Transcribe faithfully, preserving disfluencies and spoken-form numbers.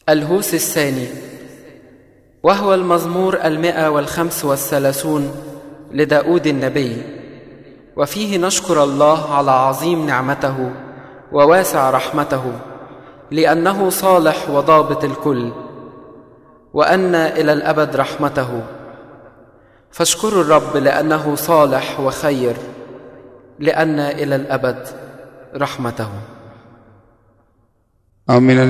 الهوس الثاني، وهو المزمور المئة والخمس والثلاثون لداود النبي، وفيه نشكر الله على عظيم نعمته وواسع رحمته، لأنه صالح وضابط الكل، وأن إلى الأبد رحمته. فاشكروا الرب لأنه صالح وخير، لأن إلى الأبد رحمته. آمين.